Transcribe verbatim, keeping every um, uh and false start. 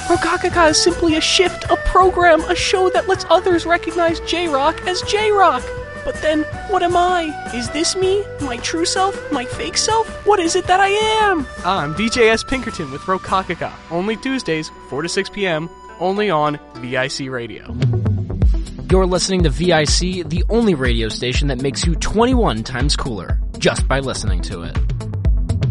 Rokakaka is simply a shift, a program, a show that lets others recognize J-Rock as J-Rock. But then, what am I? Is this me? My true self? My fake self? What is it that I am? I'm D J S Pinkerton with Rokakaka. Only Tuesdays, four to six p.m., only on V I C Radio. You're listening to V I C, the only radio station that makes you twenty-one times cooler, just by listening to it.